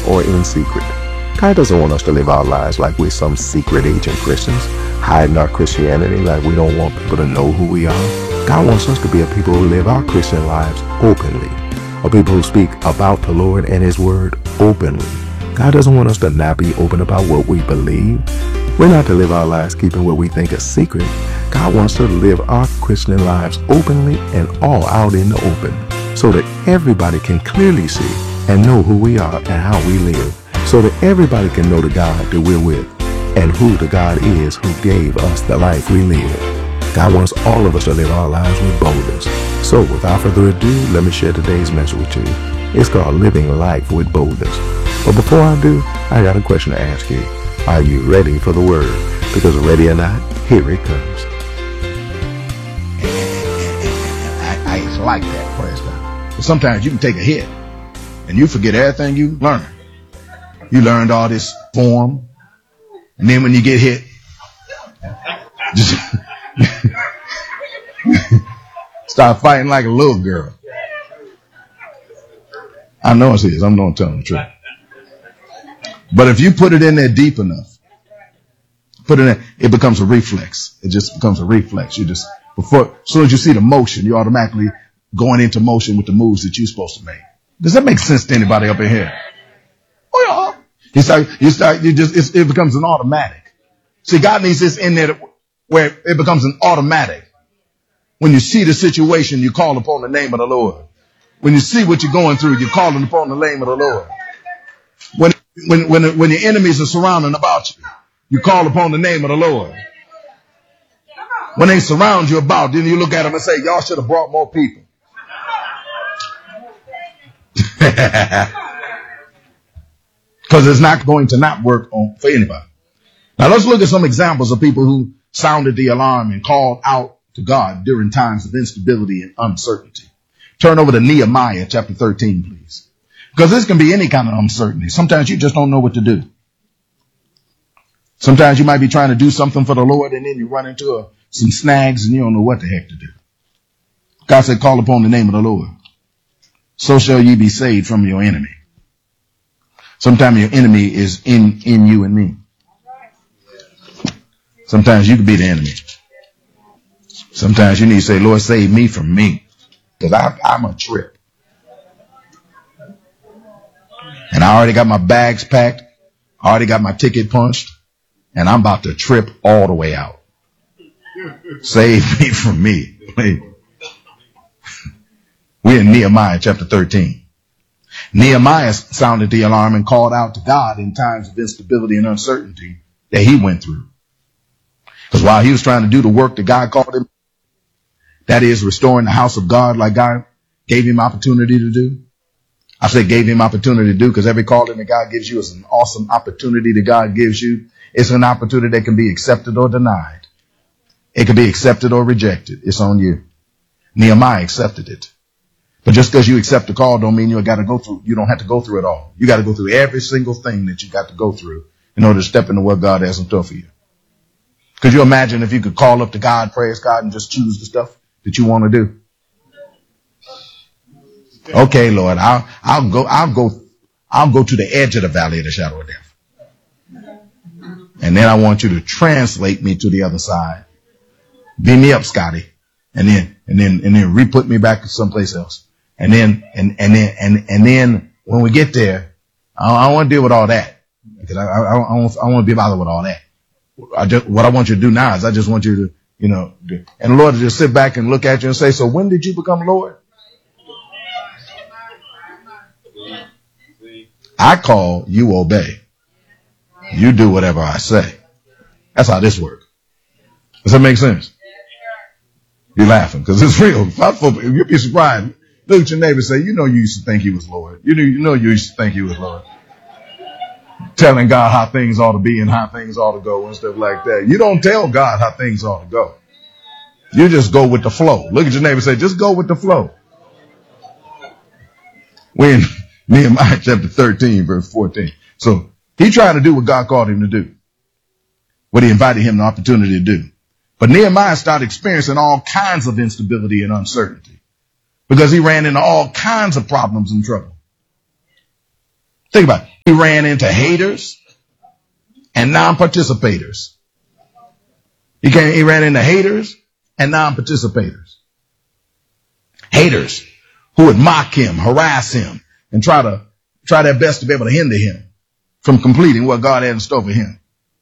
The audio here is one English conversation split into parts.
or in secret. God doesn't want us to live our lives like we're some secret agent Christians, hiding our Christianity like we don't want people to know who we are. God wants us to be a people who live our Christian lives openly, a people who speak about the Lord and His Word openly. God doesn't want us to not be open about what we believe. We're not to live our lives keeping what we think is secret. God wants us to live our Christian lives openly and all out in the open, so that everybody can clearly see and know who we are and how we live, so that everybody can know the God that we're with and who the God is who gave us the life we live. God wants all of us to live our lives with boldness. So without further ado, let me share today's message with you. It's called Living Life with Boldness. But before I do, I got a question to ask you. Are you ready for the word? Because ready or not, here it comes. I ain't like that, praise God. But sometimes you can take a hit and you forget everything you learned. You learned all this form, and then when you get hit, just start fighting like a little girl. I know it is. I'm not telling the truth. But if you put it in there deep enough, put it in, it becomes a reflex. It just becomes a reflex. You just, as soon as you see the motion, you're automatically going into motion with the moves that you're supposed to make. Does that make sense to anybody up in here? Oh yeah. It becomes an automatic. See, God needs this in there where it becomes an automatic. When you see the situation, you call upon the name of the Lord. When you see what you're going through, you're calling upon the name of the Lord. When your enemies are surrounding about you, you call upon the name of the Lord. When they surround you about, then you look at them and say, y'all should have brought more people. Because it's not going to not work for anybody. Now let's look at some examples of people who sounded the alarm and called out to God during times of instability and uncertainty. Turn over to Nehemiah chapter 13, please. Because this can be any kind of uncertainty. Sometimes you just don't know what to do. Sometimes you might be trying to do something for the Lord and then you run into some snags and you don't know what the heck to do. God said, call upon the name of the Lord. So shall ye be saved from your enemy. Sometimes your enemy is in you and me. Sometimes you could be the enemy. Sometimes you need to say, Lord, save me from me. Because I'm a trip. And I already got my bags packed. I already got my ticket punched. And I'm about to trip all the way out. Save me from me. We're in Nehemiah chapter 13. Nehemiah sounded the alarm and called out to God in times of instability and uncertainty that he went through. Because while he was trying to do the work that God called him, that is restoring the house of God like God gave him opportunity to do. I say gave him opportunity to do because every calling that God gives you is an awesome opportunity that God gives you. It's an opportunity that can be accepted or denied. It can be accepted or rejected. It's on you. Nehemiah accepted it. But just because you accept the call don't mean you got to go through. You don't have to go through it all. You got to go through every single thing that you got to go through in order to step into what God has in store for you. Could you imagine if you could call up to God, praise God, and just choose the stuff that you want to do? Okay, Lord, I'll go to the edge of the valley of the shadow of death. And then I want you to translate me to the other side. Beam me up, Scotty. And then re-put me back someplace else. And then when we get there, I don't want to deal with all that. Because I want to be bothered with all that. What I want you to do now is I just want you to, and the Lord will just sit back and look at you and say, so when did you become Lord? I call, you obey. You do whatever I say. That's how this works. Does that make sense? You're laughing because it's real. You'll be surprised. Look at your neighbor and say, you used to think he was Lord. You used to think he was Lord. Telling God how things ought to be and how things ought to go and stuff like that. You don't tell God how things ought to go. You just go with the flow. Look at your neighbor and say, just go with the flow. We're in Nehemiah chapter 13, verse 14. So he tried to do what God called him to do. What he invited him the opportunity to do. But Nehemiah started experiencing all kinds of instability and uncertainty because he ran into all kinds of problems and trouble. Think about it. He ran into haters and non-participators. He ran into haters and non-participators. Haters who would mock him, harass him, and try their best to be able to hinder him from completing what God had in store for him.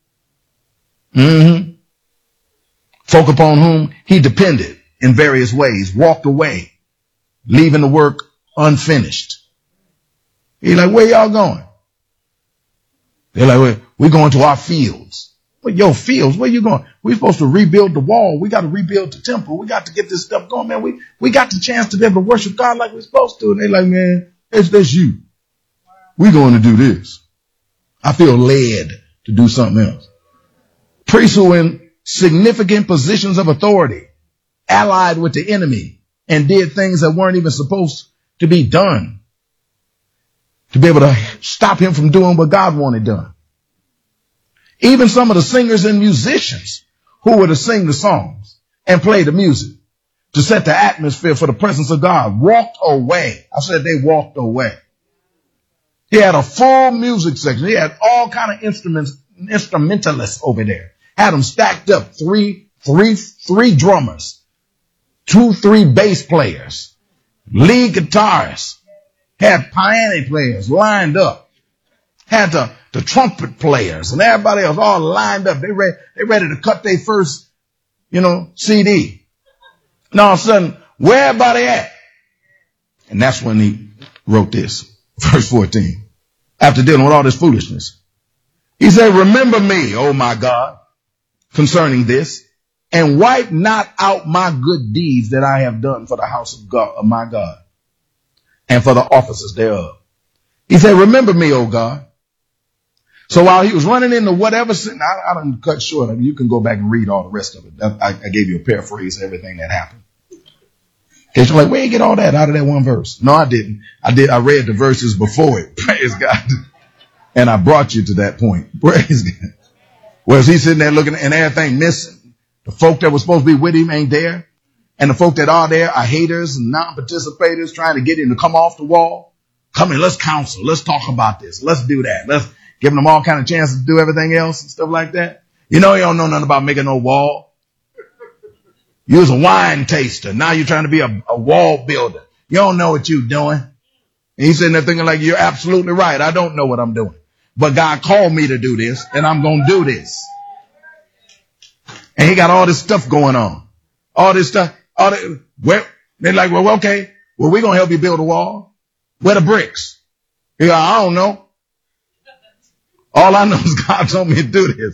Folk upon whom he depended in various ways walked away, leaving the work unfinished. He's like, where y'all going? They're like, we're going to our fields. Well, your fields, where you going? We're supposed to rebuild the wall. We got to rebuild the temple. We got to get this stuff going, man. We got the chance to be able to worship God like we're supposed to. And they're like, man, that's you. We're going to do this. I feel led to do something else. Priests who were in significant positions of authority, allied with the enemy, and did things that weren't even supposed to be done to be able to stop him from doing what God wanted done. Even some of the singers and musicians who were to sing the songs and play the music to set the atmosphere for the presence of God walked away. I said they walked away. He had a full music section. He had all kind of instrumentalists over there. Had them stacked up, three drummers, 2-3 bass players, lead guitarists, had piano players lined up, had the trumpet players and everybody else all lined up. They ready to cut their first, CD. And all of a sudden, where everybody at? And that's when he wrote this, verse 14. After dealing with all this foolishness, he said, remember me, oh my God, concerning this, and wipe not out my good deeds that I have done for the house of God, of my God, and for the officers thereof. He said, remember me, oh God. So while he was running into whatever sin, I done cut short. I mean, you can go back and read all the rest of it. I gave you a paraphrase of everything that happened. Okay, so like, where you get all that out of that one verse? No, I didn't. I read the verses before it. Praise God. And I brought you to that point. Praise God. Whereas he's sitting there looking and everything missing. The folk that was supposed to be with him ain't there. And the folk that are there are haters and non-participators trying to get him to come off the wall. Come in, let's counsel. Let's talk about this. Let's do that. Let's give them all kind of chances to do everything else and stuff like that. You don't know nothing about making no wall. You was a wine taster. Now you're trying to be a wall builder. You don't know what you're doing. And he's sitting there thinking like, you're absolutely right. I don't know what I'm doing. But God called me to do this, and I'm going to do this. And he got all this stuff going on. All this stuff. They're like, well, okay. Well, we're going to help you build a wall. Where the bricks? He's like, I don't know. All I know is God told me to do this.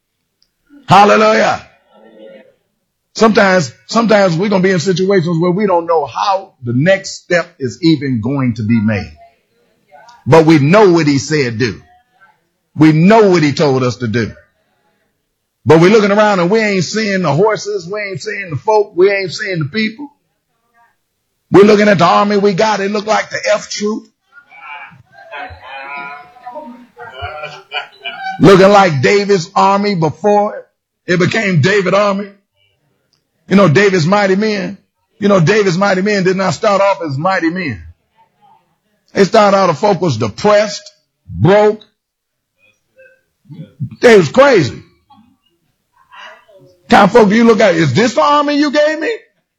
Hallelujah. Sometimes we're going to be in situations where we don't know how the next step is even going to be made. But we know what he said do. We know what he told us to do. But we're looking around and we ain't seeing the horses. We ain't seeing the folk. We ain't seeing the people. We're looking at the army we got. It looked like the F troop. Looking like David's army before it became David's army. David's mighty men. David's mighty men did not start off as mighty men. They started out, the folk was depressed, broke. They was crazy. Kind of folk do you look at? Is this the army you gave me?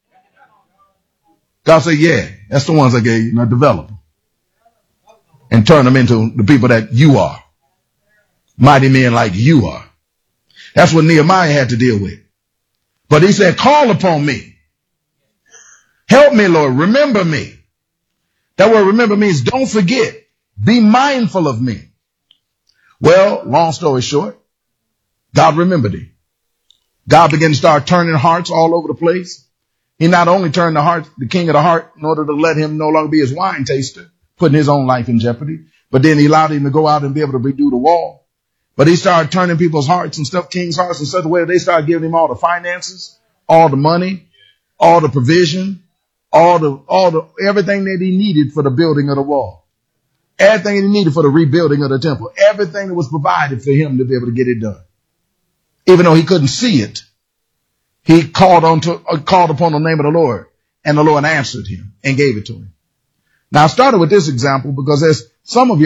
God said, yeah, that's the ones I gave you. Now develop them and turn them into the people that you are. Mighty men like you are. That's what Nehemiah had to deal with. But he said, call upon me. Help me, Lord. Remember me. That word remember means don't forget. Be mindful of me. Well, long story short, God remembered him. God began to start turning hearts all over the place. He not only turned the king of the heart in order to let him no longer be his wine taster, putting his own life in jeopardy, but then he allowed him to go out and be able to redo the wall. But he started turning people's hearts and stuff, king's hearts in such a way that they started giving him all the finances, all the money, all the provision, all the everything that he needed for the building of the wall. Everything he needed for the rebuilding of the temple. Everything that was provided for him to be able to get it done. Even though he couldn't see it, he called upon the name of the Lord, and the Lord answered him and gave it to him. Now I started with this example because there's some of y'all,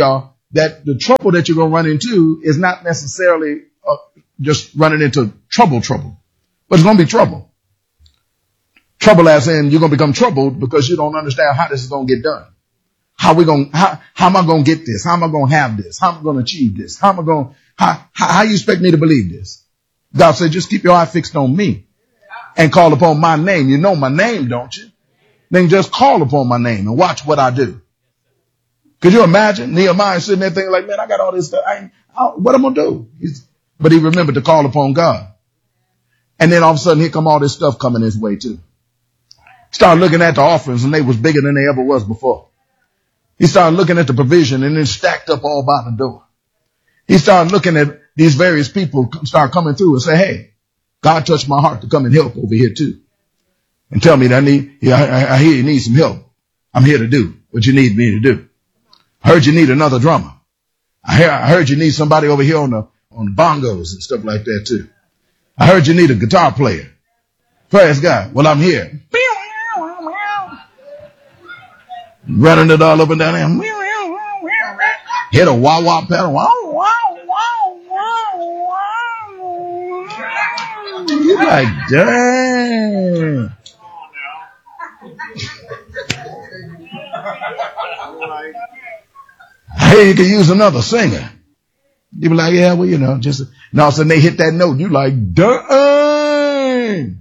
that the trouble that you're going to run into is not necessarily just running into trouble, but it's going to be trouble. Trouble as in you're going to become troubled because you don't understand how this is going to get done. How am I going to get this? How am I going to have this? How am I going to achieve this? How you expect me to believe this? God said, just keep your eye fixed on me and call upon my name. You know my name, don't you? Then just call upon my name and watch what I do. Could you imagine Nehemiah sitting there thinking like, man, I got all this stuff. What am I going to do? But he remembered to call upon God. And then all of a sudden, here come all this stuff coming his way too. Started looking at the offerings and they was bigger than they ever was before. He started looking at the provision and then stacked up all by the door. He started looking at these various people start coming through and say, hey, God touched my heart to come and help over here too. And tell me that I hear you need some help. I'm here to do what you need me to do. I heard you need another drummer. I heard you need somebody over here on the bongos and stuff like that too. I heard you need a guitar player. Praise God. Well, I'm here. Running it all up and down there. Hit a wah-wah pedal. You're like, dang. Hey, you can use another singer. You be like, yeah, well, you know, just, and all of a sudden they hit that note. You like, dang.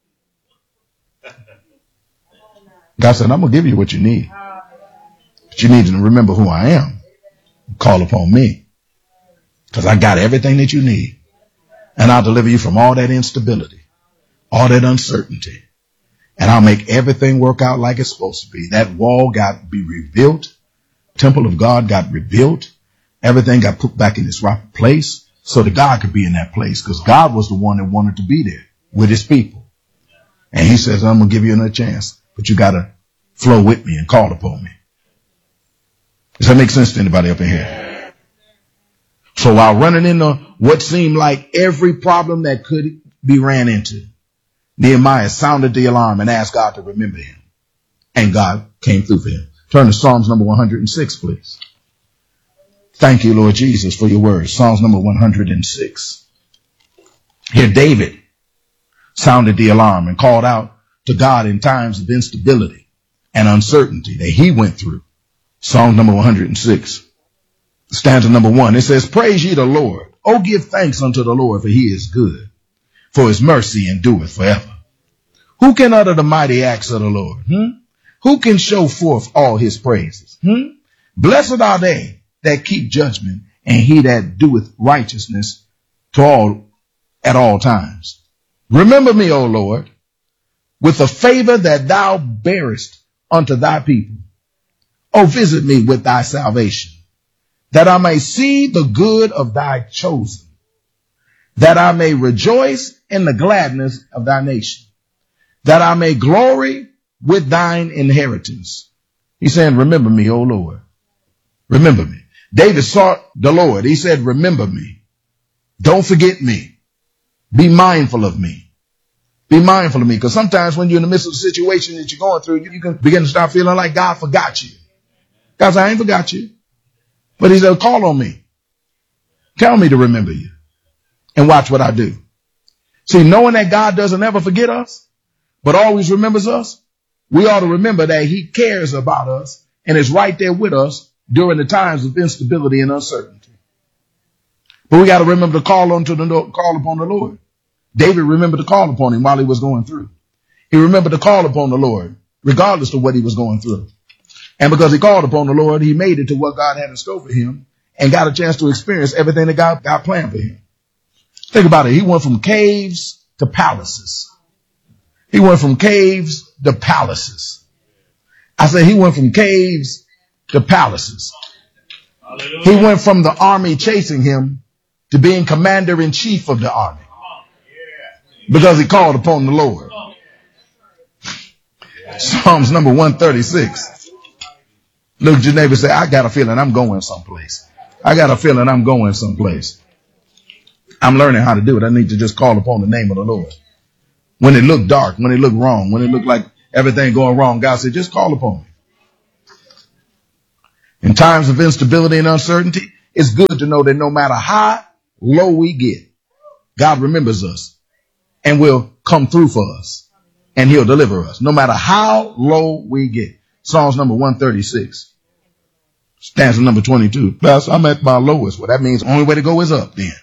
God said, I'm going to give you what you need. But you need to remember who I am. Call upon me. Because I got everything that you need. And I'll deliver you from all that instability, all that uncertainty. And I'll make everything work out like it's supposed to be. That wall got to be rebuilt. Temple of God got rebuilt. Everything got put back in its right place so that God could be in that place. Because God was the one that wanted to be there with his people. And he says, I'm going to give you another chance. But you got to flow with me and call upon me. Does that make sense to anybody up in here? So while running into what seemed like every problem that could be ran into, Nehemiah sounded the alarm and asked God to remember him. And God came through for him. Turn to Psalms number 106, please. Thank you, Lord Jesus, for your words. Psalms number 106. Here David sounded the alarm and called out to God in times of instability and uncertainty that he went through. Psalm number 106, stanza number 1. It says, praise ye the Lord. Oh, give thanks unto the Lord, for he is good, for his mercy endureth forever. Who can utter the mighty acts of the Lord? Who can show forth all his praises? Blessed are they that keep judgment, and he that doeth righteousness at all times. Remember me, O Lord, with the favor that thou bearest unto thy people. O visit me with thy salvation, that I may see the good of thy chosen, that I may rejoice in the gladness of thy nation, that I may glory with thine inheritance. He's saying, remember me, O Lord. Remember me. David sought the Lord. He said, remember me. Don't forget me. Be mindful of me. Be mindful of me. Because sometimes when you're in the midst of the situation that you're going through, you can begin to start feeling like God forgot you. God said, I ain't forgot you. But he said, call on me. Tell me to remember you. And watch what I do. See, knowing that God doesn't ever forget us, but always remembers us, we ought to remember that he cares about us and is right there with us during the times of instability and uncertainty. But we got to remember to call upon the Lord. David remembered to call upon him while he was going through. He remembered to call upon the Lord, regardless of what he was going through. And because he called upon the Lord, he made it to what God had in store for him and got a chance to experience everything that God planned for him. Think about it. He went from caves to palaces. He went from caves to palaces. I said he went from caves to palaces. Hallelujah. He went from the army chasing him to being commander-in-chief of the army because he called upon the Lord. Psalms number 136. Look at your neighbor and say, I got a feeling I'm going someplace. I got a feeling I'm going someplace. I'm learning how to do it. I need to just call upon the name of the Lord. When it looked dark, when it looked wrong, when it looked like everything going wrong, God said, just call upon me. In times of instability and uncertainty, it's good to know that no matter how low we get, God remembers us and will come through for us, and he'll deliver us no matter how low we get. Psalms number 136, stanza number 22. Pastor, I'm at my lowest. Well, that means the only way to go is up then.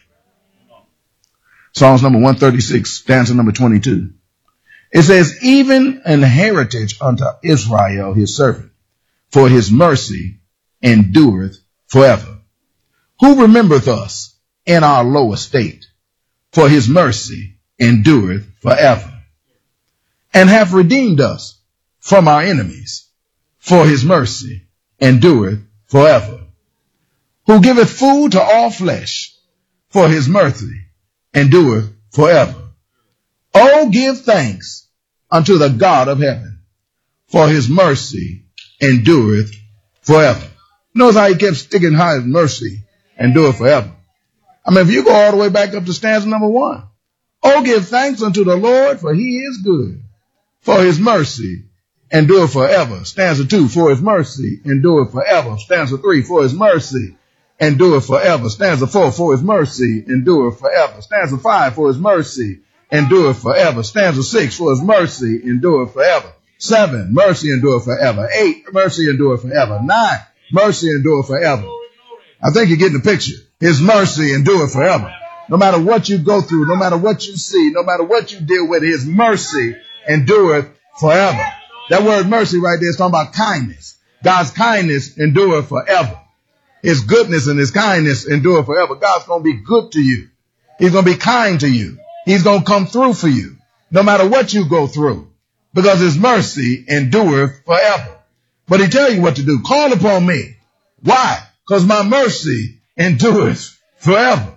Psalms number 136, stanza number 22. It says, even an heritage unto Israel, his servant, for his mercy endureth forever. Who remembereth us in our low estate, for his mercy endureth forever. And hath redeemed us from our enemies, for his mercy endureth forever. Who giveth food to all flesh, for his mercy endureth forever. Oh, give thanks unto the God of heaven, for his mercy endureth forever. Notice how he kept sticking high, his mercy endureth forever. I mean, if you go all the way back up to stanza number 1, oh, give thanks unto the Lord, for he is good, for his mercy endureth forever. Stanza 2, for his mercy endureth forever. Stanza 3, for his mercy endureth forever. Stanza 4, for his mercy endureth forever. Stanza 5, for his mercy endureth forever. Stanza 6, for his mercy endureth forever. 7, mercy endureth forever. 8, mercy endureth forever. 9, mercy endureth forever. I think you're getting the picture. His mercy endureth forever. No matter what you go through, no matter what you see, no matter what you deal with, his mercy endureth forever. That word mercy right there is talking about kindness. God's kindness endureth forever. His goodness and his kindness endure forever. God's going to be good to you. He's going to be kind to you. He's going to come through for you, no matter what you go through, because his mercy endureth forever. But he tell you what to do. Call upon me. Why? Because my mercy endureth forever.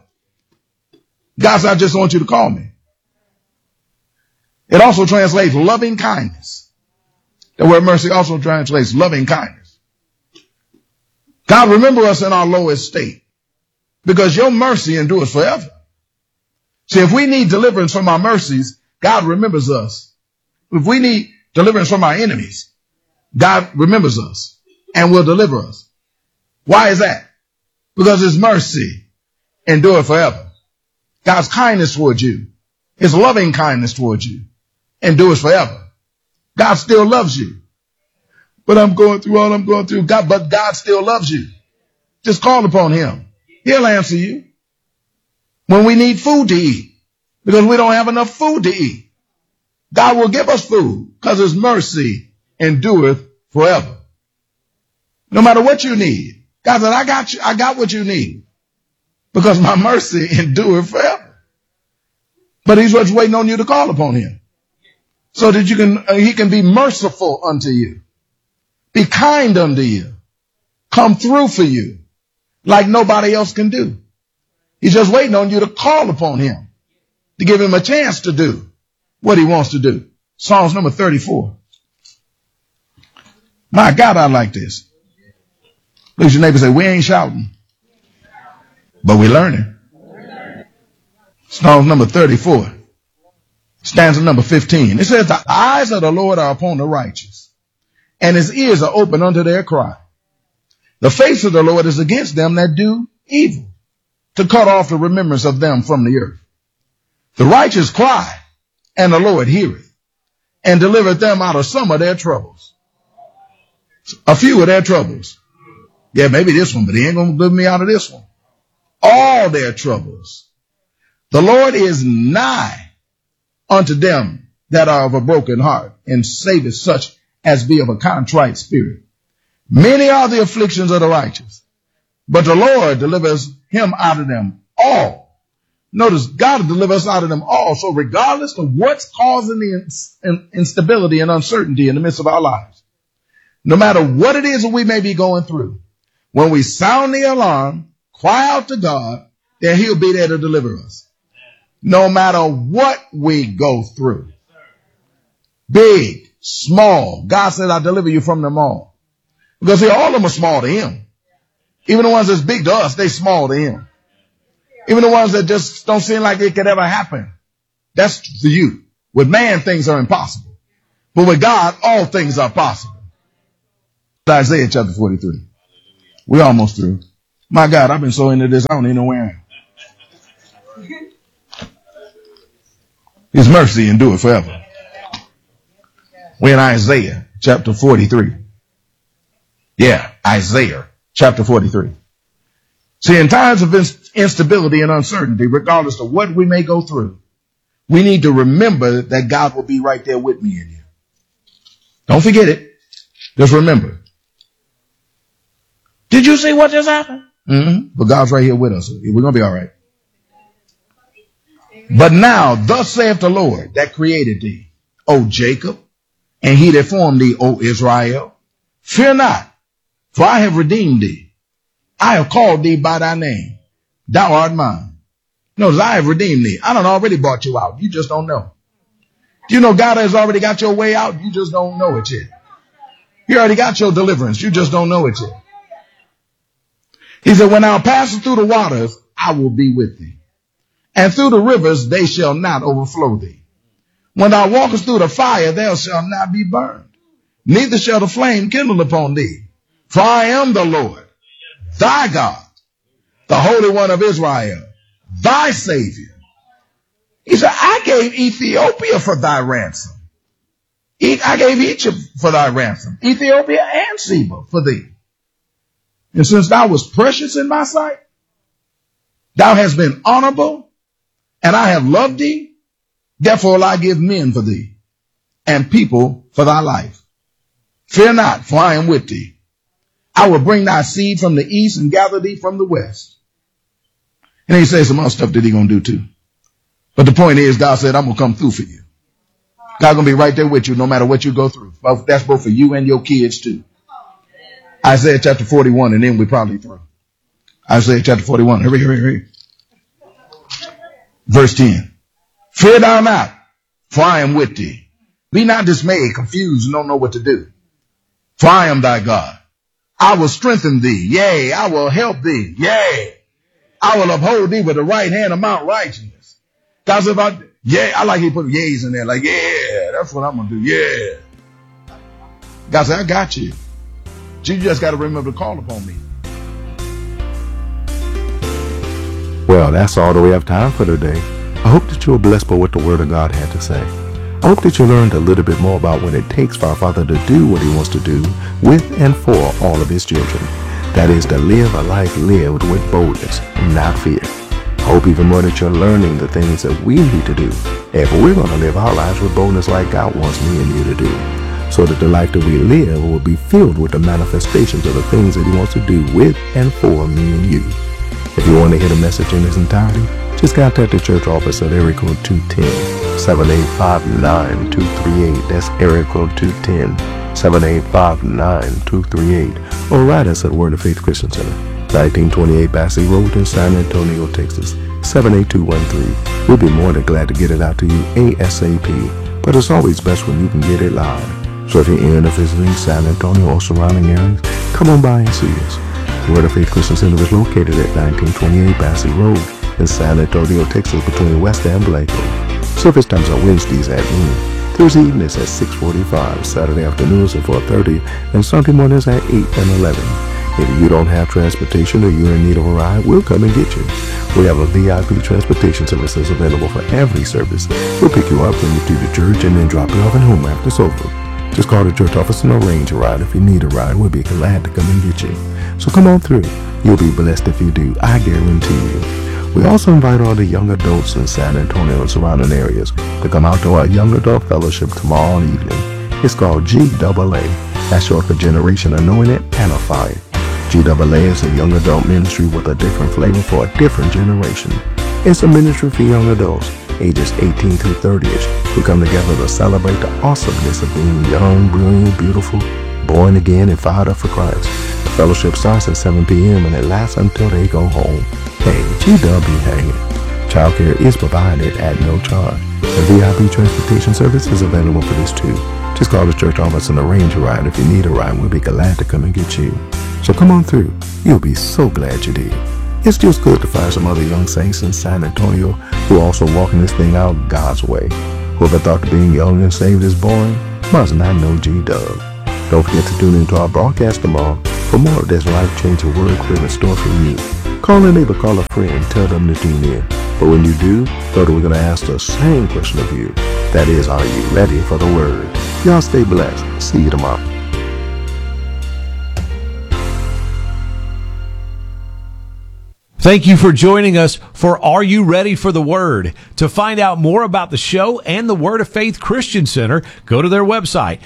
God said, I just want you to call me. It also translates loving kindness. The word mercy also translates loving kindness. God, remember us in our lowest state, because your mercy endures forever. See, if we need deliverance from our mercies, God remembers us. If we need deliverance from our enemies, God remembers us and will deliver us. Why is that? Because his mercy endures forever. God's kindness towards you, his loving kindness towards you, endures forever. God still loves you. But I'm going through all I'm going through. But God still loves you. Just call upon him. He'll answer you. When we need food to eat, because we don't have enough food to eat, God will give us food, because his mercy endureth forever. No matter what you need, God said, I got you. I got what you need, because my mercy endureth forever. But he's just waiting on you to call upon him, so that he can be merciful unto you, be kind unto you, come through for you like nobody else can do. He's just waiting on you to call upon him, to give him a chance to do what he wants to do. Psalms number 34. My God, I like this. Look at your neighbor and say, we ain't shouting, but we're learning. Psalms number 34. Stanza number 15. It says, the eyes of the Lord are upon the righteous, and his ears are open unto their cry. The face of the Lord is against them that do evil, to cut off the remembrance of them from the earth. The righteous cry, and the Lord heareth, and delivereth them out of some of their troubles. A few of their troubles. Yeah, maybe this one, but he ain't going to deliver me out of this one. All their troubles. The Lord is nigh unto them that are of a broken heart, and saveth such as be of a contrite spirit. Many are the afflictions of the righteous, but the Lord delivers him out of them all. Notice, God will deliver us out of them all. So regardless of what's causing the instability and uncertainty in the midst of our lives, no matter what it is that we may be going through, when we sound the alarm, cry out to God, then he'll be there to deliver us. No matter what we go through, big, small, God said, I'll deliver you from them all. Because see, all of them are small to him. Even the ones that's big to us, they small to him. Even the ones that just don't seem like it could ever happen. That's for you. With man, things are impossible. But with God, all things are possible. Isaiah chapter 43. We're almost through. My God, I've been so into this, I don't even know where I am. His mercy endure forever. We're in Isaiah chapter 43. Yeah, Isaiah chapter 43. See, in times of instability and uncertainty, regardless of what we may go through, we need to remember that God will be right there with me and you. Don't forget it. Just remember. Did you see what just happened? But God's right here with us. We're going to be all right. But now, thus saith the Lord that created thee, O Jacob, and he that formed thee, O Israel. Fear not, for I have redeemed thee. I have called thee by thy name. Thou art mine. Notice, I have redeemed thee. I done already brought you out. You just don't know. Do you know God has already got your way out? You just don't know it yet. He already got your deliverance. You just don't know it yet. He said, when thou passest through the waters, I will be with thee. And through the rivers, they shall not overflow thee. When thou walkest through the fire, thou shalt not be burned. Neither shall the flame kindle upon thee. For I am the Lord, thy God, the Holy One of Israel, thy Savior. He said, I gave Ethiopia for thy ransom. I gave Egypt for thy ransom. Ethiopia and Sheba for thee. And since thou wast precious in my sight, thou hast been honorable, and I have loved thee, therefore will I give men for thee, and people for thy life. Fear not, for I am with thee. I will bring thy seed from the east and gather thee from the west. And he says some other stuff that he's going to do too. But the point is, God said, I'm going to come through for you. God's going to be right there with you no matter what you go through. That's both for you and your kids too. Isaiah chapter 41, and then we're probably through. Isaiah chapter 41. Hurry. Verse 10. Fear thou not, for I am with thee. Be not dismayed, confused, and don't know what to do. For I am thy God. I will strengthen thee. Yea, I will help thee. Yea, I will uphold thee with the right hand of Mount righteousness. God said, I like he put yays in there. Like, yeah, that's what I'm going to do. Yeah. God said, I got you. You just got to remember to call upon me. Well, that's all that we have time for today. I hope that you were blessed by what the Word of God had to say. I hope that you learned a little bit more about what it takes for our Father to do what he wants to do with and for all of his children. That is to live a life lived with boldness, not fear. I hope even more that you're learning the things that we need to do if we're going to live our lives with boldness like God wants me and you to do, so that the life that we live will be filled with the manifestations of the things that he wants to do with and for me and you. If you want to hear the message in its entirety, just contact the church office at area code 210-785-9238. That's area code 210-785-9238. Or write us at Word of Faith Christian Center, 1928 Basse Road in San Antonio, Texas, 78213. We'll be more than glad to get it out to you ASAP, but it's always best when you can get it live. So if you're in or visiting San Antonio or surrounding areas, come on by and see us. Word of Faith Christian Center is located at 1928 Basse Road in San Antonio, Texas, between West and Blanco. Service times are Wednesdays at noon, Thursday evenings at 6:45, Saturday afternoons at 4:30, and Sunday mornings at 8 and 11. If you don't have transportation or you're in need of a ride, we'll come and get you. We have a VIP transportation services available for every service. We'll pick you up, bring you to the church, and then drop you off at home after it's over. Just call the church office and arrange a ride. If you need a ride, we'll be glad to come and get you. So come on through. You'll be blessed if you do. I guarantee you. We also invite all the young adults in San Antonio and surrounding areas to come out to our Young Adult Fellowship tomorrow evening. It's called GAA. That's short for Generation Anointed and a Fire. GAA is a young adult ministry with a different flavor for a different generation. It's a ministry for young adults, ages 18 to 30ish, who come together to celebrate the awesomeness of being young, brilliant, beautiful, born again, and fired up for Christ. The fellowship starts at 7 p.m. and it lasts until they go home. Hey, GW be hanging. Childcare is provided at no charge. The VIP transportation service is available for this too. Just call the church office and arrange a ride. If you need a ride, we'll be glad to come and get you. So come on through. You'll be so glad you did. It's just good to find some other young saints in San Antonio who are also walking this thing out God's way. Whoever thought that being young and saved is boring must not know G-Dub. Don't forget to tune into our broadcast tomorrow For more of this life-changing word clip in store for you, call a neighbor, call a friend, and tell them to tune in. But when you do, know that we're going to ask the same question of you. That is, are you ready for the word? Y'all stay blessed. See you tomorrow. Thank you for joining us for Are You Ready for the Word? To find out more about the show and the Word of Faith Christian Center, go to their website,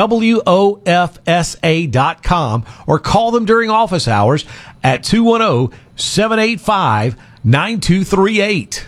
WOFSA.com, or call them during office hours at 210-785-9238.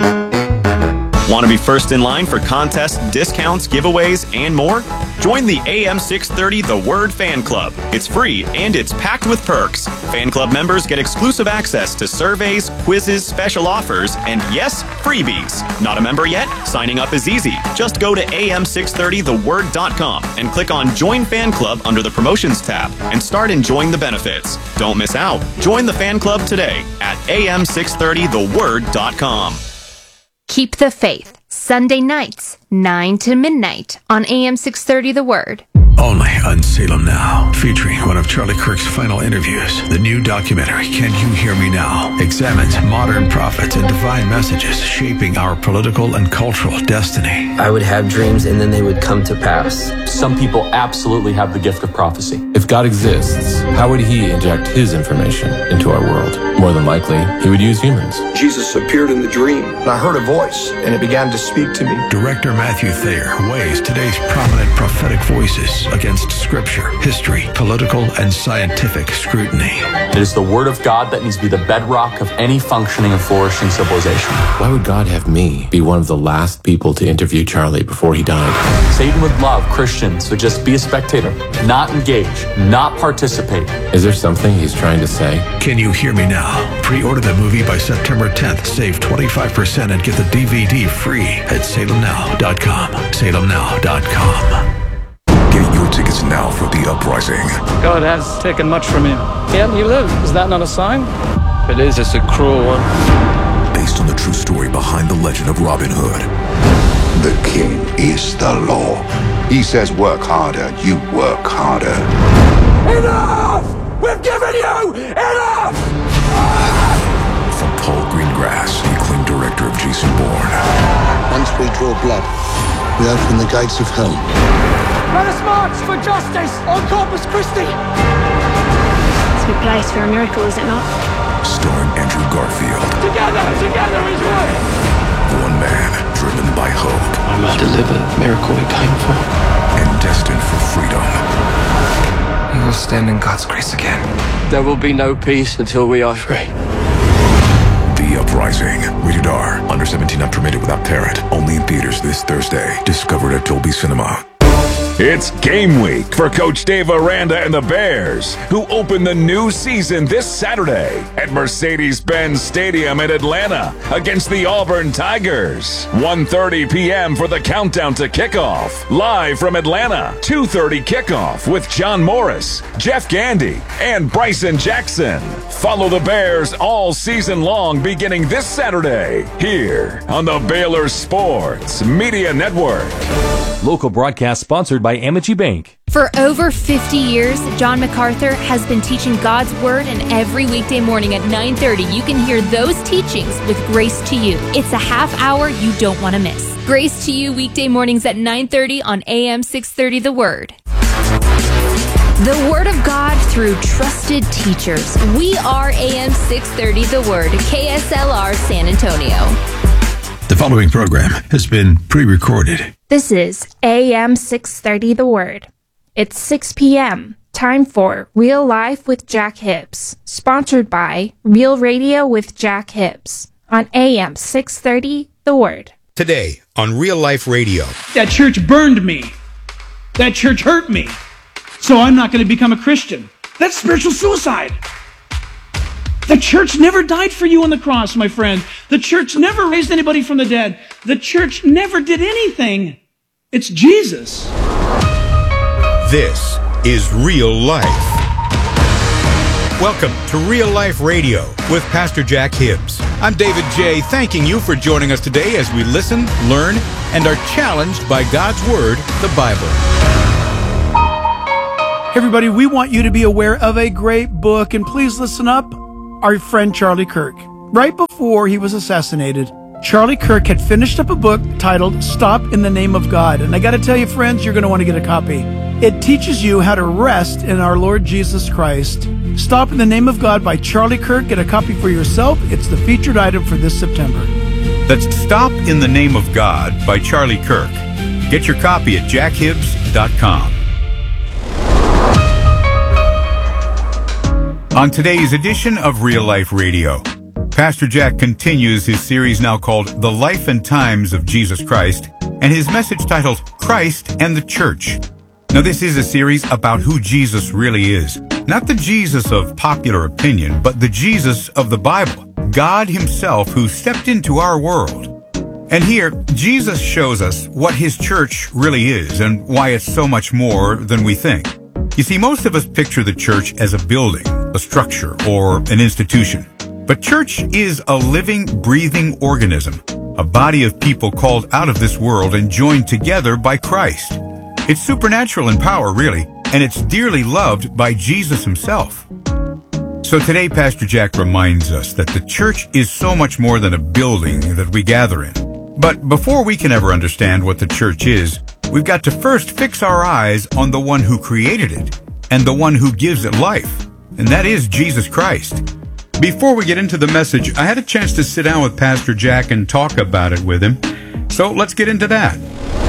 Want to be first in line for contests, discounts, giveaways, and more? Join the AM 630 The Word Fan Club. It's free and it's packed with perks. Fan club members get exclusive access to surveys, quizzes, special offers, and yes, freebies. Not a member yet? Signing up is easy. Just go to am630theword.com and click on Join Fan Club under the Promotions tab and start enjoying the benefits. Don't miss out. Join the fan club today at am630theword.com. Keep the Faith, Sunday nights, 9 to midnight on AM 630 The Word. Only on Salem Now, featuring one of Charlie Kirk's final interviews. The new documentary, Can You Hear Me Now?, examines modern prophets and divine messages shaping our political and cultural destiny. I would have dreams and then they would come to pass. Some people absolutely have the gift of prophecy. If God exists, how would he inject his information into our world? More than likely, he would use humans. Jesus appeared in the dream, and I heard a voice, and it began to speak to me. Director Matthew Thayer weighs today's prominent prophetic voices against scripture, history, political, and scientific scrutiny. It is the Word of God that needs to be the bedrock of any functioning and flourishing civilization. Why would God have me be one of the last people to interview Charlie before he died? Satan would love Christians who just be a spectator, not engage, not participate. Is there something he's trying to say? Can You Hear Me Now? Pre-order the movie by September 10th. Save 25% and get the DVD free at salemnow.com. salemnow.com. Get your tickets now for The Uprising. God has taken much from him. Yet he lives. Is that not a sign? It is. It's a cruel one. Based on the true story behind the legend of Robin Hood. The king is the law. He says work harder, you work harder. Enough! We've given you enough! From Paul Greengrass, the acclaimed director of Jason Bourne. Once we draw blood, we open the gates of hell. Let us march for justice on Corpus Christi! It's a good place for a miracle, is it not? Starring Andrew Garfield. Together is right! One man driven by hope. I'm about to deliver the miracle we came for. And destined for freedom. We will stand in God's grace again. There will be no peace until we are free. The Uprising. Rated R. Under 17 not permitted without parent. Only in theaters this Thursday. Discovered at Dolby Cinema. It's game week for Coach Dave Aranda and the Bears, who open the new season this Saturday at Mercedes-Benz Stadium in Atlanta against the Auburn Tigers. 1:30 p.m. for the countdown to kickoff. Live from Atlanta, 2:30 kickoff with John Morris, Jeff Gandy, and Bryson Jackson. Follow the Bears all season long beginning this Saturday here on the Baylor Sports Media Network. Local broadcast sponsored by Amity Bank. For over 50 years, John MacArthur has been teaching God's Word, and every weekday morning at 9:30, you can hear those teachings with Grace to You. It's a half hour you don't want to miss. Grace to You, weekday mornings at 9:30 on AM 630 The Word. The Word of God through trusted teachers. We are AM 630 The Word, KSLR San Antonio. The following program has been pre-recorded. This is AM 630 The Word. It's 6 p.m. Time for Real Life with Jack Hibbs. Sponsored by Real Radio with Jack Hibbs on AM 630 The Word. Today on Real Life Radio. That church burned me. That church hurt me. So I'm not going to become a Christian. That's spiritual suicide. The church never died for you on the cross, my friend. The church never raised anybody from the dead. The church never did anything. It's Jesus. This is Real Life. Welcome to Real Life Radio with Pastor Jack Hibbs. I'm David J., thanking you for joining us today as we listen, learn, and are challenged by God's Word, the Bible. everybody, we want you to be aware of a great book, and please listen up. Our friend Charlie Kirk. Right before he was assassinated, Charlie Kirk had finished up a book titled Stop in the Name of God. And I got to tell you, friends, you're going to want to get a copy. It teaches you how to rest in our Lord Jesus Christ. Stop in the Name of God by Charlie Kirk. Get a copy for yourself. It's the featured item for this September. That's Stop in the Name of God by Charlie Kirk. Get your copy at jackhibbs.com. On today's edition of Real Life Radio, Pastor Jack continues his series now called The Life and Times of Jesus Christ, and his message titled Christ and the Church. Now, this is a series about who Jesus really is. Not the Jesus of popular opinion, but the Jesus of the Bible, God himself who stepped into our world. And here, Jesus shows us what his church really is and why it's so much more than we think. You see, most of us picture the church as a building, a structure, or an institution. But church is a living, breathing organism, a body of people called out of this world and joined together by Christ. It's supernatural in power, really, and it's dearly loved by Jesus himself. So today, Pastor Jack reminds us that the church is so much more than a building that we gather in. But before we can ever understand what the church is, we've got to first fix our eyes on the one who created it and the one who gives it life, and that is Jesus Christ. Before we get into the message, I had a chance to sit down with Pastor Jack and talk about it with him. So let's get into that.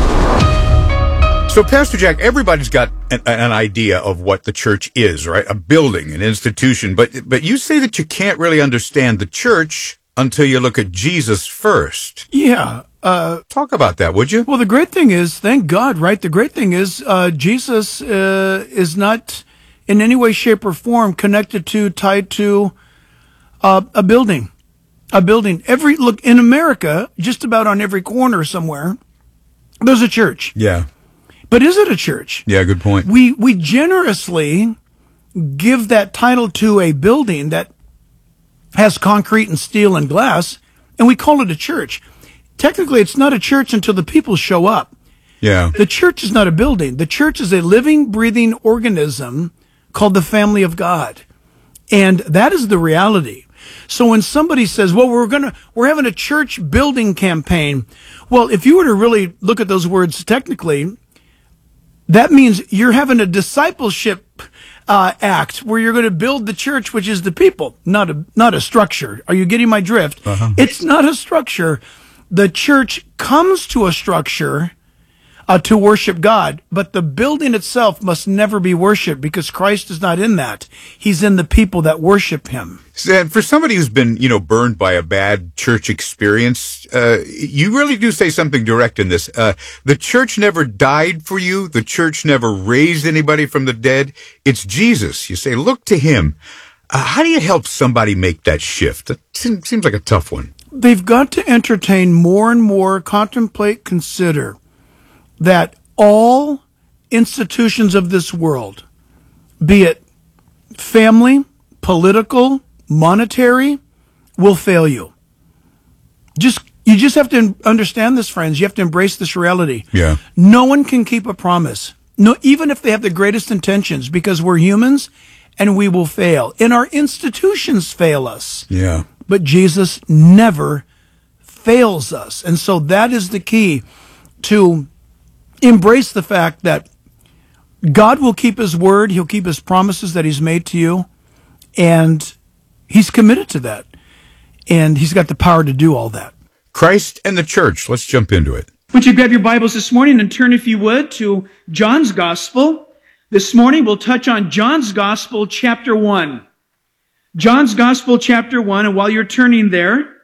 So, Pastor Jack, everybody's got an idea of what the church is, right? A building, an institution. But you say that you can't really understand the church until you look at Jesus first. Yeah. Talk about that, would you? Well, the great thing is, thank God, right? The great thing is Jesus is not in any way, shape, or form tied to a building. Look, in America, just about on every corner somewhere, there's a church. Yeah. But is it a church? Yeah, good point. We generously give that title to a building that has concrete and steel and glass, and we call it a church. Technically, it's not a church until the people show up. Yeah. The church is not a building. The church is a living, breathing organism called the family of God. And that is the reality. So when somebody says, well, we're having a church building campaign. Well, if you were to really look at those words technically, that means you're having a discipleship act where you're going to build the church, which is the people, not a structure. Are you getting my drift? Uh-huh. It's not a structure. The church comes to a structure to worship God, but the building itself must never be worshiped because Christ is not in that. He's in the people that worship him. And for somebody who's been, burned by a bad church experience, you really do say something direct in this. The church never died for you. The church never raised anybody from the dead. It's Jesus. You say, look to him. How do you help somebody make that shift? That seems like a tough one. They've got to entertain more and more, contemplate, consider that all institutions of this world, be it family, political, monetary, will fail you. You just have to understand this, friends. You have to embrace this reality. Yeah. No one can keep a promise. No, even if they have the greatest intentions, because we're humans and we will fail. And our institutions fail us. Yeah. But Jesus never fails us. And so that is the key to embrace the fact that God will keep his word. He'll keep his promises that he's made to you. And he's committed to that. And he's got the power to do all that. Christ and the church. Let's jump into it. Would you grab your Bibles this morning and turn, if you would, to John's Gospel. This morning we'll touch on John's Gospel, chapter 1. John's Gospel, chapter 1. And while you're turning there,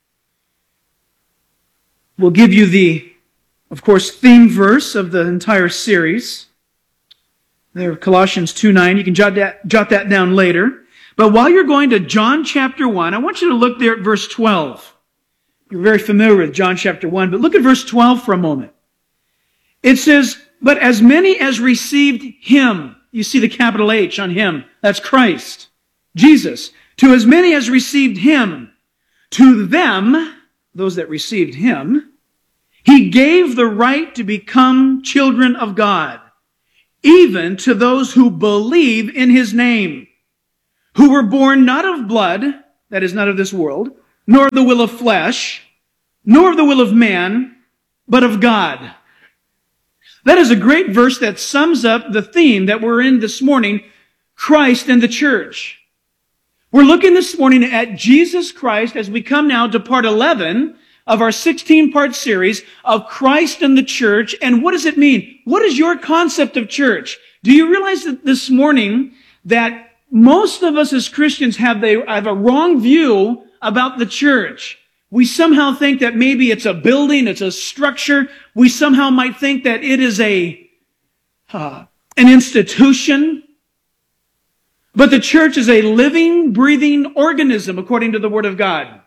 we'll give you the, of course, theme verse of the entire series. There, Colossians 2:9. You can jot that down later. But while you're going to John chapter 1, I want you to look there at verse 12. You're very familiar with John chapter 1, but look at verse 12 for a moment. It says, but as many as received him, you see the capital H on him, that's Christ, Jesus. To as many as received him, to them, those that received him, he gave the right to become children of God, even to those who believe in his name, who were born not of blood, that is, not of this world, nor of the will of flesh, nor of the will of man, but of God. That is a great verse that sums up the theme that we're in this morning, Christ and the church. We're looking this morning at Jesus Christ as we come now to part 11 of our 16-part series of Christ and the church. And what does it mean? What is your concept of church? Do you realize that this morning that most of us as Christians have a wrong view about the church? We somehow think that maybe it's a building, it's a structure. We somehow might think that it is an institution. But the church is a living, breathing organism according to the Word of God.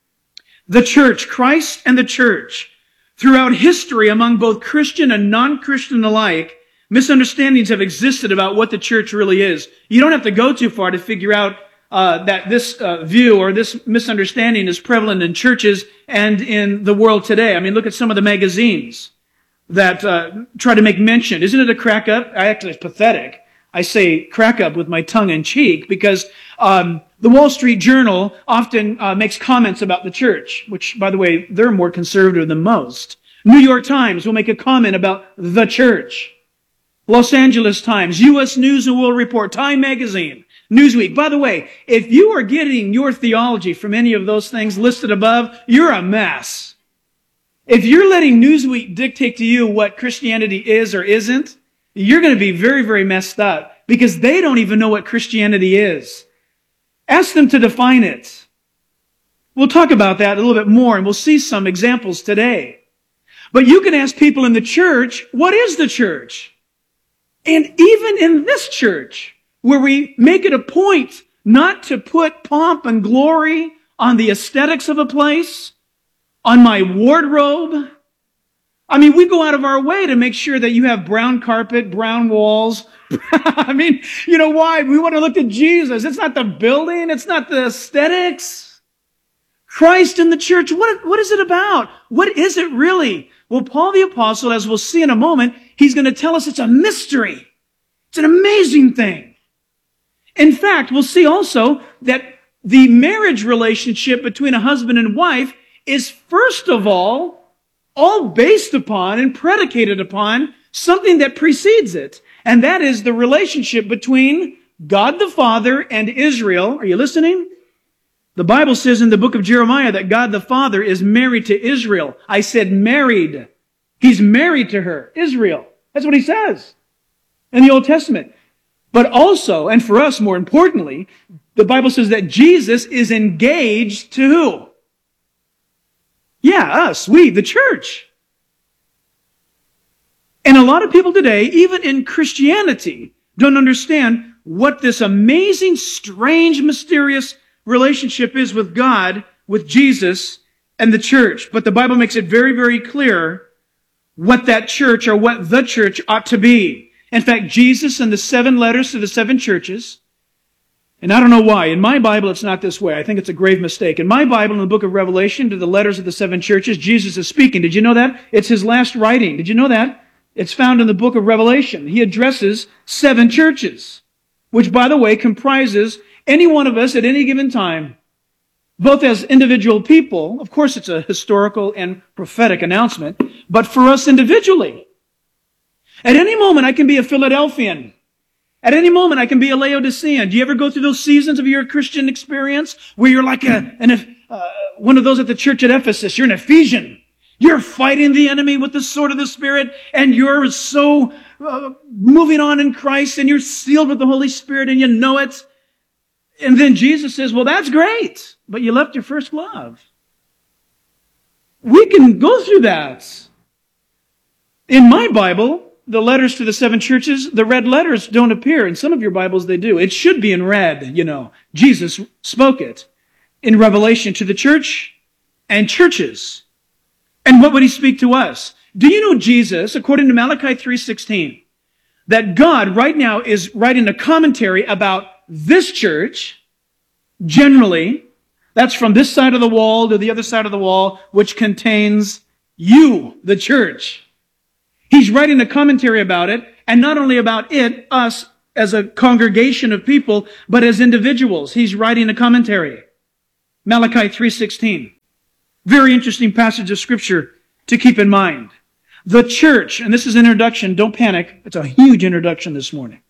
The church, Christ and the church. Throughout history, among both Christian and non-Christian alike, misunderstandings have existed about what the church really is. You don't have to go too far to figure out that this view or this misunderstanding is prevalent in churches and in the world today. I mean, look at some of the magazines that try to make mention. Isn't it a crack up? Actually, it's pathetic. I say crack up with my tongue in cheek because the Wall Street Journal often makes comments about the church, which, by the way, they're more conservative than most. New York Times will make a comment about the church. Los Angeles Times, U.S. News and World Report, Time Magazine, Newsweek. By the way, if you are getting your theology from any of those things listed above, you're a mess. If you're letting Newsweek dictate to you what Christianity is or isn't, you're going to be very, very messed up because they don't even know what Christianity is. Ask them to define it. We'll talk about that a little bit more and we'll see some examples today. But you can ask people in the church, what is the church? And even in this church, where we make it a point not to put pomp and glory on the aesthetics of a place, on my wardrobe. I mean, we go out of our way to make sure that you have brown carpet, brown walls. I mean, you know why? We want to look at Jesus. It's not the building. It's not the aesthetics. Christ and the church. What is it about? What is it really? Well, Paul the Apostle, as we'll see in a moment, he's going to tell us it's a mystery. It's an amazing thing. In fact, we'll see also that the marriage relationship between a husband and wife is, first of all based upon and predicated upon something that precedes it. And that is the relationship between God the Father and Israel. Are you listening? The Bible says in the book of Jeremiah that God the Father is married to Israel. I said married. He's married to her, Israel. That's what he says in the Old Testament. But also, and for us more importantly, the Bible says that Jesus is engaged to who? Yeah, us, we, the church. And a lot of people today, even in Christianity, don't understand what this amazing, strange, mysterious relationship is with God, with Jesus, and the church. But the Bible makes it very, very clear what that church or what the church ought to be. In fact, Jesus in the 7 letters to the 7 churches, and I don't know why. In my Bible, it's not this way. I think it's a grave mistake. In my Bible, in the book of Revelation, to the letters of the 7 churches, Jesus is speaking. Did you know that? It's his last writing. Did you know that? It's found in the book of Revelation. He addresses 7 churches, which, by the way, comprises any one of us at any given time, both as individual people. Of course, it's a historical and prophetic announcement, but for us individually. At any moment, I can be a Philadelphian. At any moment, I can be a Laodicean. Do you ever go through those seasons of your Christian experience where you're like one of those at the church at Ephesus? You're an Ephesian. You're fighting the enemy with the sword of the Spirit, and you're so moving on in Christ, and you're sealed with the Holy Spirit, and you know it. And then Jesus says, well, that's great, but you left your first love. We can go through that. In my Bible, the letters to the 7 churches, the red letters don't appear. In some of your Bibles, they do. It should be in red, you know. Jesus spoke it in Revelation to the church and churches. And what would he speak to us? Do you know Jesus, according to Malachi 3:16, that God right now is writing a commentary about this church, generally, that's from this side of the wall to the other side of the wall, which contains you, the church. He's writing a commentary about it, And not only about it, us as a congregation of people, but as individuals. He's writing a commentary. Malachi 3:16. Very interesting passage of Scripture to keep in mind. The church, and this is an introduction, don't panic. It's a huge introduction this morning.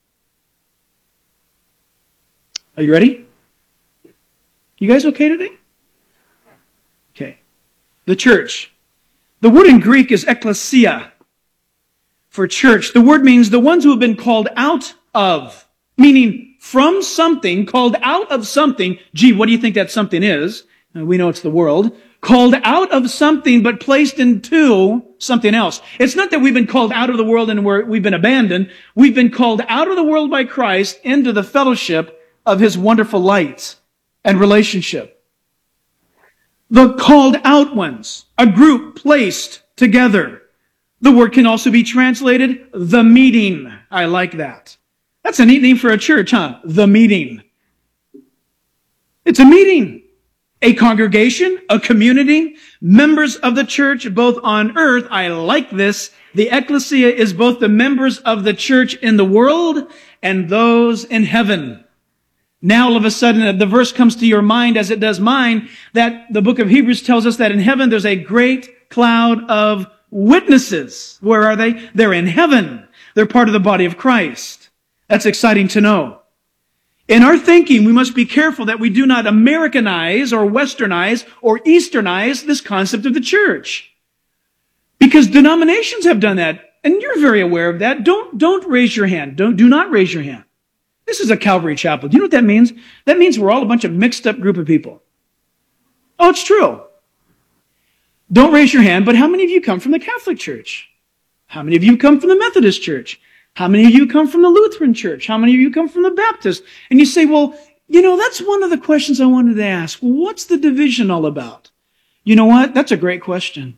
Are you ready? You guys okay today? Okay. The church. The word in Greek is ekklesia for church. The word means the ones who have been called out of, meaning from something, called out of something. Gee, what do you think that something is? We know it's the world. Called out of something, but placed into something else. It's not that we've been called out of the world and we've been abandoned. We've been called out of the world by Christ into the fellowship of His wonderful light and relationship. The called out ones, a group placed together. The word can also be translated the meeting. I like that. That's a neat name for a church, huh? The meeting. It's a meeting. A congregation, a community, members of the church, both on earth. I like this. The ecclesia is both the members of the church in the world and those in heaven. Now all of a sudden the verse comes to your mind, as it does mine, that the book of Hebrews tells us that in heaven there's a great cloud of witnesses. Where are they? They're in heaven. They're part of the body of Christ. That's exciting to know. In our thinking, we must be careful that we do not Americanize or Westernize or Easternize this concept of the church. Because denominations have done that, and you're very aware of that. Don't raise your hand. Do not raise your hand. This is a Calvary Chapel. Do you know what that means? That means we're all a bunch of mixed up group of people. Oh, it's true. Don't raise your hand, but how many of you come from the Catholic Church? How many of you come from the Methodist Church? How many of you come from the Lutheran Church? How many of you come from the Baptist? And you say, well, that's one of the questions I wanted to ask. Well, what's the division all about? You know what? That's a great question.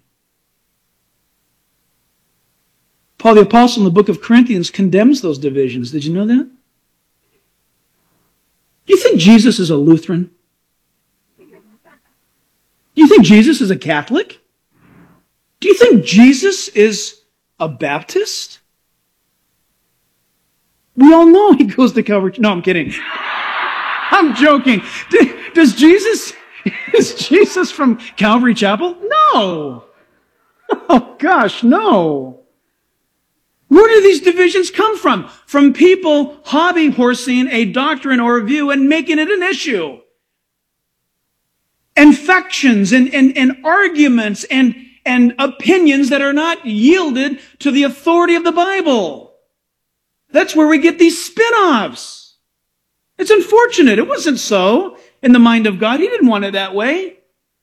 Paul the Apostle in the book of Corinthians condemns those divisions. Did you know that? Do you think Jesus is a Lutheran? Do you think Jesus is a Catholic? Do you think Jesus is a Baptist? We all know he goes to Calvary. No, I'm kidding. I'm joking. Is Jesus from Calvary Chapel? No. Oh gosh, no. Where do these divisions come from? From people hobby horsing a doctrine or a view and making it an issue. And factions and arguments and opinions that are not yielded to the authority of the Bible. That's where we get these spin-offs. It's unfortunate. It wasn't so in the mind of God. He didn't want it that way.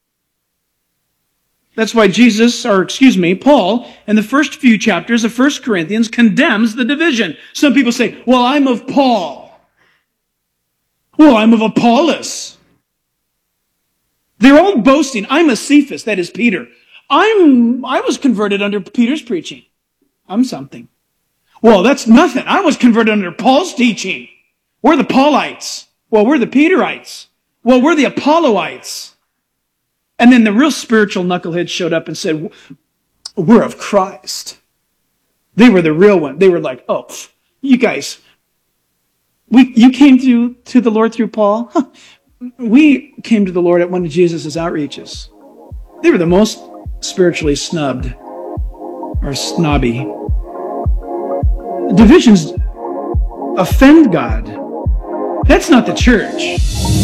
That's why Paul, in the first few chapters of 1 Corinthians, condemns the division. Some people say, well, I'm of Paul. Well, I'm of Apollos. They're all boasting. I'm a Cephas, that is Peter. I was converted under Peter's preaching. I'm something. Well, that's nothing. I was converted under Paul's teaching. We're the Paulites. Well, we're the Peterites. Well, we're the Apolloites. And then the real spiritual knuckleheads showed up and said, we're of Christ. They were the real one. They were like, oh, you guys, you came to the Lord through Paul? Huh. We came to the Lord at one of Jesus' outreaches. They were the most spiritually snubbed or snobby. Divisions offend God. That's not the church.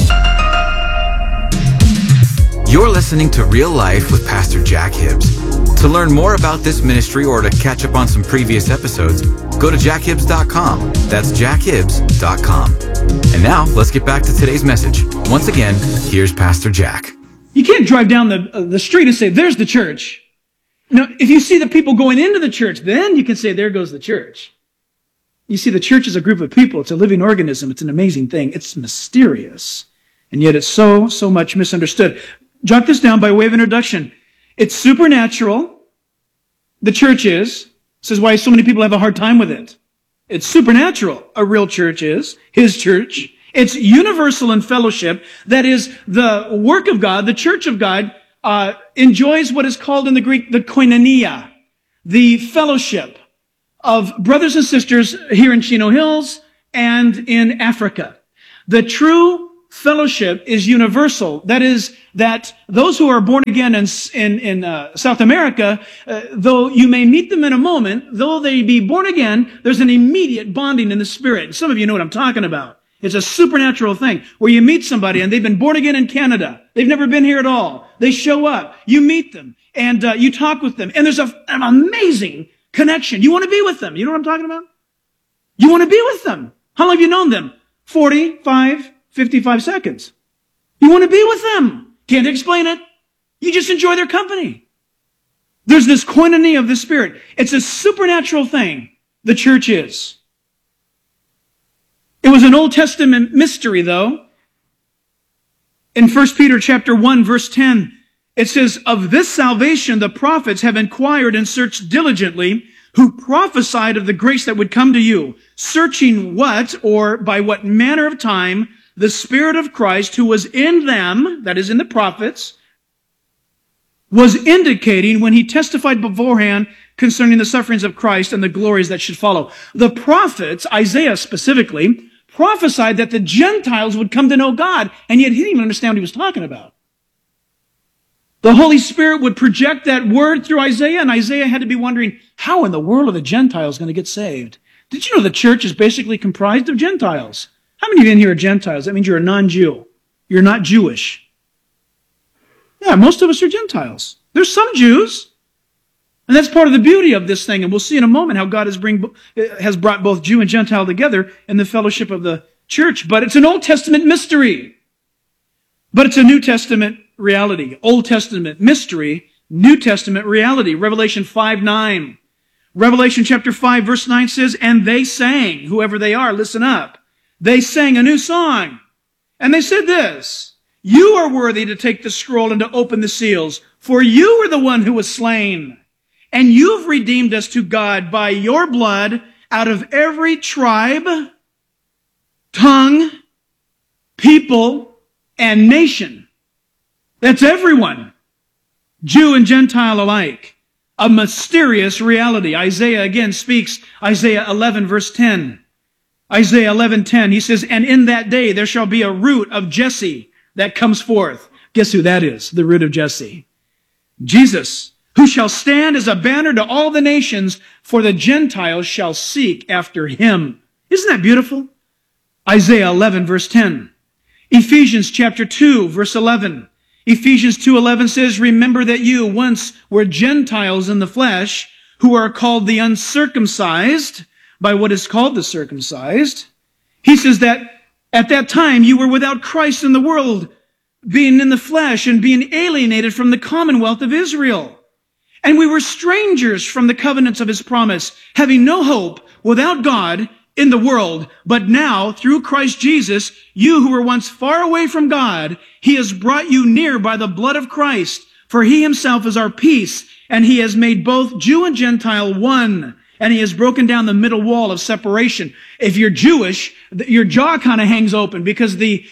You're listening to Real Life with Pastor Jack Hibbs. To learn more about this ministry or to catch up on some previous episodes, go to jackhibbs.com. That's jackhibbs.com. And now, let's get back to today's message. Once again, here's Pastor Jack. You can't drive down the street and say, there's the church. Now, if you see the people going into the church, then you can say, there goes the church. You see, the church is a group of people. It's a living organism. It's an amazing thing. It's mysterious. And yet it's so much misunderstood. Jot this down by way of introduction. It's supernatural. The church is. This is why so many people have a hard time with it. It's supernatural. A real church is. His church. It's universal in fellowship. That is, the work of God, the church of God, enjoys what is called in the Greek the koinonia, the fellowship of brothers and sisters here in Chino Hills and in Africa. The true fellowship is universal. That is, that those who are born again in South America, though you may meet them in a moment, though they be born again, there's an immediate bonding in the Spirit. Some of you know what I'm talking about. It's a supernatural thing where you meet somebody and they've been born again in Canada. They've never been here at all. They show up. You meet them and you talk with them. And there's an amazing connection. You want to be with them. You know what I'm talking about? You want to be with them. How long have you known them? 45, 55 seconds. You want to be with them. Can't explain it. You just enjoy their company. There's this koinonia of the Spirit. It's a supernatural thing. The church is. It was an Old Testament mystery, though. In 1 Peter chapter 1, verse 10, it says, "Of this salvation the prophets have inquired and searched diligently, who prophesied of the grace that would come to you, searching what, or by what manner of time, the Spirit of Christ who was in them," that is in the prophets, "was indicating when he testified beforehand concerning the sufferings of Christ and the glories that should follow." The prophets, Isaiah specifically, prophesied that the Gentiles would come to know God, and yet he didn't even understand what he was talking about. The Holy Spirit would project that word through Isaiah, and Isaiah had to be wondering, how in the world are the Gentiles going to get saved? Did you know the church is basically comprised of Gentiles? How many of you in here are Gentiles? That means you're a non-Jew. You're not Jewish. Yeah, most of us are Gentiles. There's some Jews. And that's part of the beauty of this thing. And we'll see in a moment how God has brought both Jew and Gentile together in the fellowship of the church. But it's an Old Testament mystery. But it's a New Testament reality. Old Testament mystery, New Testament reality. Revelation 5:9. Revelation chapter 5 verse 9 says, "And they sang," whoever they are, listen up. They sang a new song. And they said this, "You are worthy to take the scroll and to open the seals, for you were the one who was slain. And you've redeemed us to God by your blood out of every tribe, tongue, people, and nation." That's everyone, Jew and Gentile alike. A mysterious reality. Isaiah again speaks, Isaiah 11 verse 10. Isaiah 11:10, he says, "And in that day there shall be a root of Jesse that comes forth." Guess who that is? The root of Jesse. Jesus, "who shall stand as a banner to all the nations, for the Gentiles shall seek after him." Isn't that beautiful? Isaiah 11 verse 10. Ephesians chapter 2 verse 11. Ephesians 2:11 says, "Remember that you once were Gentiles in the flesh, who are called the uncircumcised by what is called the circumcised." He says that at that time you were without Christ in the world, being in the flesh and being alienated from the commonwealth of Israel. "And we were strangers from the covenants of his promise, having no hope, without God in the world. But now, through Christ Jesus, you who were once far away from God, he has brought you near by the blood of Christ. For he himself is our peace, and he has made both Jew and Gentile one. And he has broken down the middle wall of separation." If you're Jewish, your jaw kind of hangs open, because the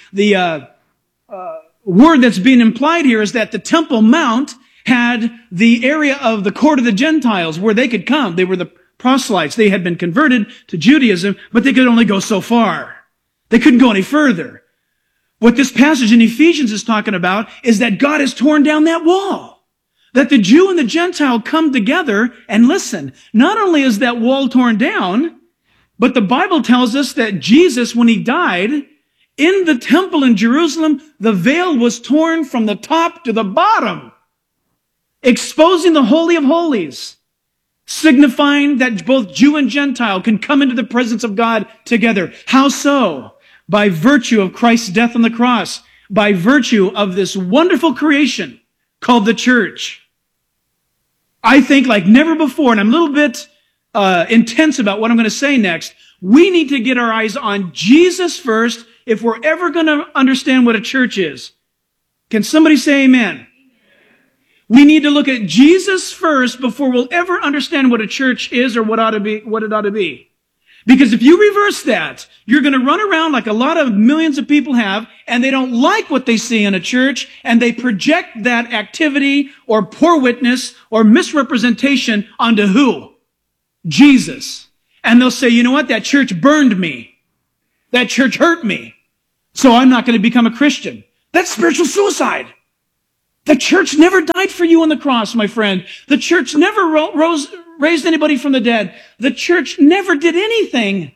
word that's being implied here is that the Temple Mount had the area of the court of the Gentiles where they could come. They were the proselytes. They had been converted to Judaism, but they could only go so far. They couldn't go any further. What this passage in Ephesians is talking about is that God has torn down that wall. That the Jew and the Gentile come together, and listen, not only is that wall torn down, but the Bible tells us that Jesus, when he died, in the temple in Jerusalem, the veil was torn from the top to the bottom, exposing the Holy of Holies, signifying that both Jew and Gentile can come into the presence of God together. How so? By virtue of Christ's death on the cross, by virtue of this wonderful creation called the church. I think like never before, and I'm a little bit intense about what I'm going to say next, we need to get our eyes on Jesus first if we're ever going to understand what a church is. Can somebody say amen? We need to look at Jesus first before we'll ever understand what a church is or what it ought to be. Because if you reverse that, you're going to run around like a lot of millions of people have, and they don't like what they see in a church, and they project that activity or poor witness or misrepresentation onto who? Jesus. And they'll say, you know what? That church burned me. That church hurt me. So I'm not going to become a Christian. That's spiritual suicide. The church never died for you on the cross, my friend. The church never raised anybody from the dead. The church never did anything.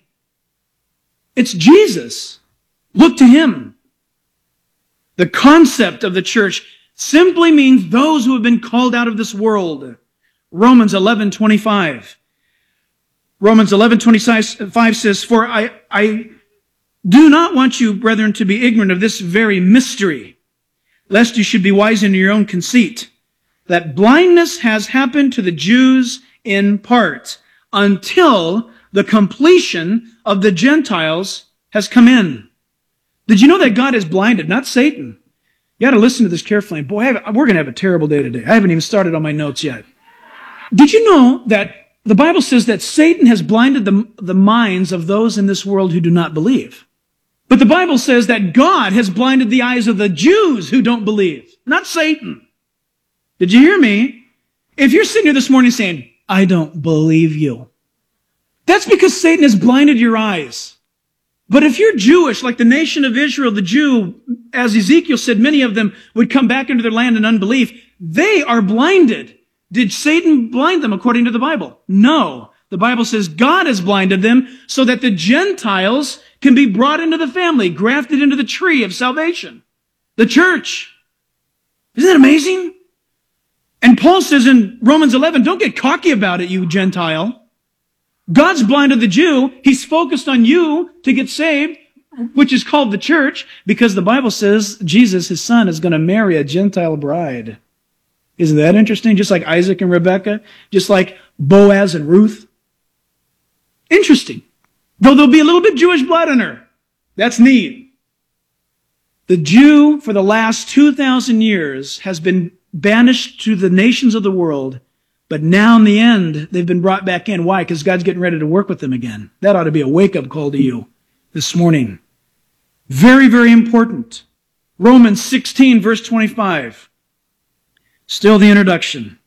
It's Jesus. Look to him. The concept of the church simply means those who have been called out of this world. Romans 11:25. Romans 11:25 says, "For I do not want you, brethren, to be ignorant of this very mystery, lest you should be wise in your own conceit, that blindness has happened to the Jews in part, until the completion of the Gentiles has come in." Did you know that God is blinded, not Satan? You got to listen to this carefully. Boy, we're going to have a terrible day today. I haven't even started on my notes yet. Did you know that the Bible says that Satan has blinded the minds of those in this world who do not believe? But the Bible says that God has blinded the eyes of the Jews who don't believe, not Satan. Did you hear me? If you're sitting here this morning saying, I don't believe you, that's because Satan has blinded your eyes. But if you're Jewish, like the nation of Israel, the Jew, as Ezekiel said, many of them would come back into their land in unbelief. They are blinded. Did Satan blind them according to the Bible? No. The Bible says God has blinded them so that the Gentiles can be brought into the family, grafted into the tree of salvation. The church. Isn't that amazing? And Paul says in Romans 11, don't get cocky about it, you Gentile. God's blinded the Jew. He's focused on you to get saved, which is called the church, because the Bible says Jesus, his son, is going to marry a Gentile bride. Isn't that interesting? Just like Isaac and Rebekah, just like Boaz and Ruth. Interesting. Though there'll be a little bit Jewish blood in her. That's neat. The Jew, for the last 2,000 years, has been banished to the nations of the world. But now in the end, they've been brought back in. Why? Because God's getting ready to work with them again. That ought to be a wake-up call to you this morning. Very, very important. Romans 16, verse 25. Still the introduction.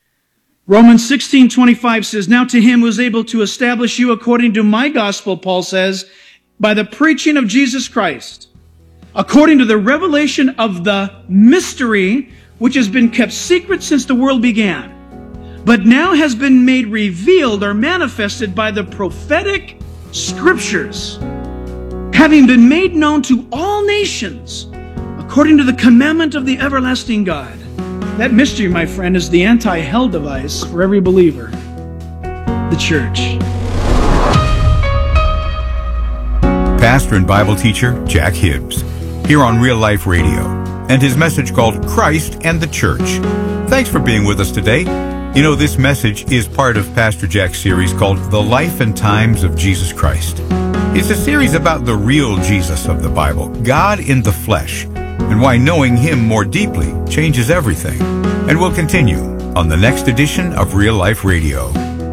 Romans 16:25 says, "Now to him who is able to establish you according to my gospel," Paul says, "by the preaching of Jesus Christ, according to the revelation of the mystery which has been kept secret since the world began, but now has been made revealed or manifested by the prophetic scriptures, having been made known to all nations, according to the commandment of the everlasting God." That mystery, my friend, is the anti-hell device for every believer, the church. Pastor and Bible teacher Jack Hibbs, here on Real Life Radio, and his message called Christ and the Church. Thanks for being with us today. You know, this message is part of Pastor Jack's series called The Life and Times of Jesus Christ. It's a series about the real Jesus of the Bible, God in the flesh, and why knowing him more deeply changes everything. And we'll continue on the next edition of Real Life Radio.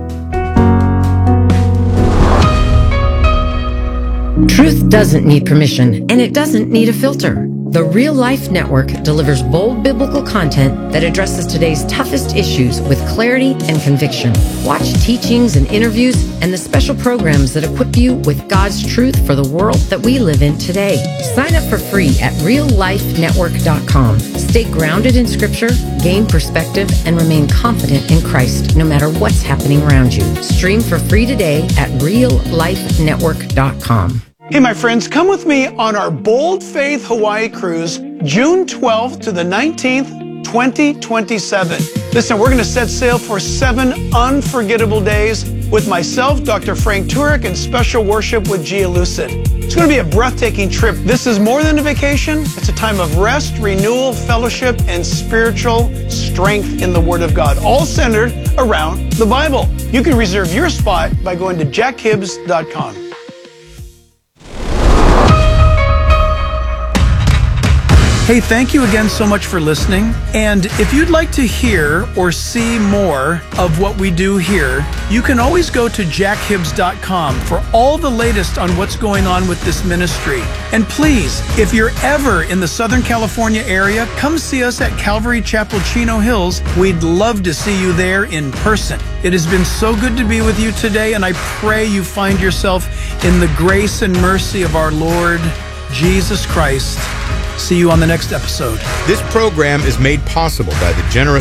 Truth doesn't need permission, and it doesn't need a filter. The Real Life Network delivers bold biblical content that addresses today's toughest issues with clarity and conviction. Watch teachings and interviews and the special programs that equip you with God's truth for the world that we live in today. Sign up for free at reallifenetwork.com. Stay grounded in Scripture, gain perspective, and remain confident in Christ no matter what's happening around you. Stream for free today at reallifenetwork.com. Hey, my friends, come with me on our Bold Faith Hawaii cruise, June 12th to the 19th, 2027. Listen, we're going to set sail for 7 unforgettable days with myself, Dr. Frank Turek, and special worship with Gia Lucid. It's going to be a breathtaking trip. This is more than a vacation. It's a time of rest, renewal, fellowship, and spiritual strength in the Word of God, all centered around the Bible. You can reserve your spot by going to jackhibbs.com. Hey, thank you again so much for listening. And if you'd like to hear or see more of what we do here, you can always go to jackhibbs.com for all the latest on what's going on with this ministry. And please, if you're ever in the Southern California area, come see us at Calvary Chapel, Chino Hills. We'd love to see you there in person. It has been so good to be with you today, and I pray you find yourself in the grace and mercy of our Lord Jesus Christ. See you on the next episode. This program is made possible by the generous